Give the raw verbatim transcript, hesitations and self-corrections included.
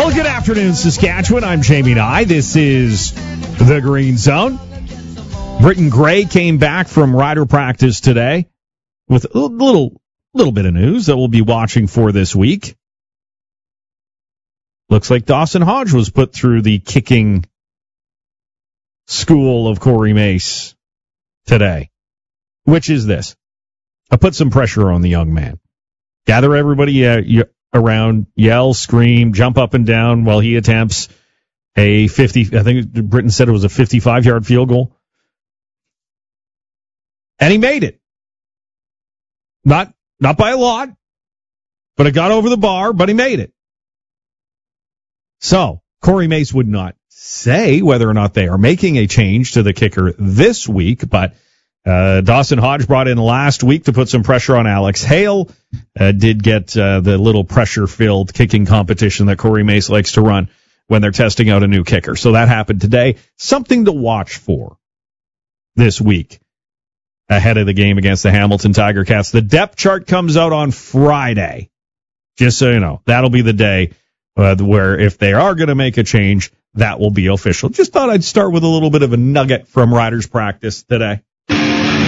Well, good afternoon, Saskatchewan. I'm Jamie Nye. This is the Green Zone. Britton Gray came back from rider practice today with a little, little bit of news that we'll be watching for this week. Looks like Dawson Hodge was put through the kicking school of Corey Mace today. Which is this? I put some pressure on the young man. Gather everybody uh, around, yell, scream, jump up and down while he attempts a fifty, I think Britton said it was a fifty-five-yard field goal. And he made it. Not, not by a lot, but it got over the bar, but he made it. So, Corey Mace would not say whether or not they are making a change to the kicker this week, but uh, Dawson Hodge brought in last week to put some pressure on Alex Hale. Uh, did get uh, the little pressure-filled kicking competition that Corey Mace likes to run when they're testing out a new kicker. So that happened today. Something to watch for this week ahead of the game against the Hamilton Tiger Cats. The depth chart comes out on Friday. Just so you know, that'll be the day uh, where if they are going to make a change, that will be official. Just thought I'd start with a little bit of a nugget from Riders practice today.